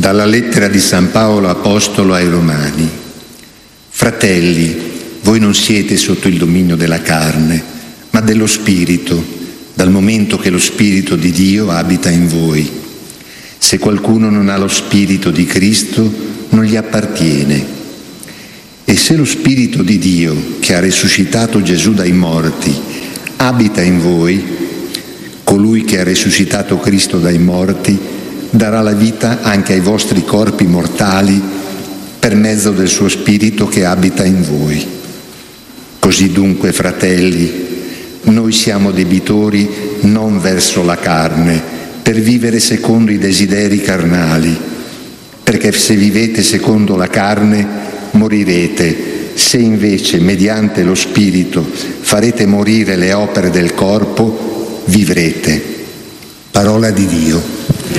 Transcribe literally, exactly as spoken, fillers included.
Dalla lettera di San Paolo Apostolo ai Romani. Fratelli, voi non siete sotto il dominio della carne, ma dello Spirito, dal momento che lo Spirito di Dio abita in voi. Se qualcuno non ha lo Spirito di Cristo, non gli appartiene. E se lo Spirito di Dio, che ha risuscitato Gesù dai morti, abita in voi, colui che ha risuscitato Cristo dai morti darà la vita anche ai vostri corpi mortali per mezzo del suo Spirito che abita in voi. Così dunque, fratelli, noi siamo debitori non verso la carne, per vivere secondo i desideri carnali, perché se vivete secondo la carne morirete, se invece mediante lo Spirito farete morire le opere del corpo, vivrete. Parola di Dio.